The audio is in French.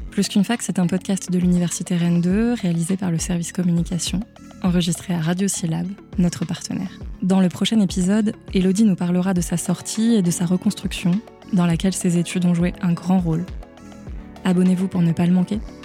Plus qu'une fac, c'est un podcast de l'Université Rennes 2, réalisé par le service communication, enregistré à Radio Syllab, notre partenaire. Dans le prochain épisode, Élodie nous parlera de sa sortie et de sa reconstruction, dans laquelle ses études ont joué un grand rôle. Abonnez-vous pour ne pas le manquer.